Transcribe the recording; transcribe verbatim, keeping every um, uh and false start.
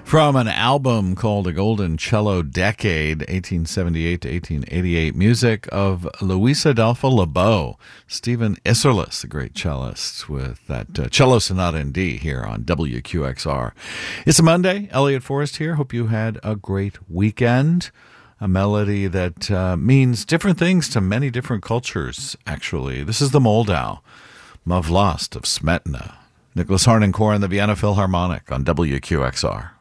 From an album called A Golden Cello Decade, eighteen seventy-eight to eighteen eighty-eight, music of Luis Adolfo Lebow, Stephen Isserlis, the great cellist, with that uh, cello sonata in D here on W Q X R. It's a Monday. Elliot Forrest here. Hope you had a great weekend. A melody that uh, means different things to many different cultures, actually. This is the Moldau, Mavlast of Smetana. Nicholas Harnoncourt and the Vienna Philharmonic on W Q X R.